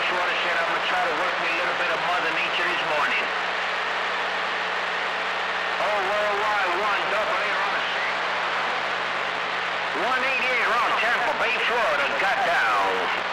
Freshwater said I'm gonna try to work me a little bit of Mother Nature this morning. Oh, worldwide 1 double A on the scene. 188 around Tampa Bay, Florida, got down.